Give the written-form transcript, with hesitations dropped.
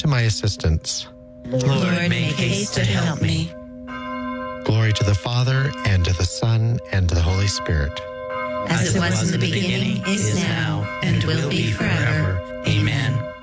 to my assistance. Lord, make haste to help me. Glory to the Father, and to the Son, and to the Holy Spirit. As it was in the beginning, is now, and will be forever. Amen.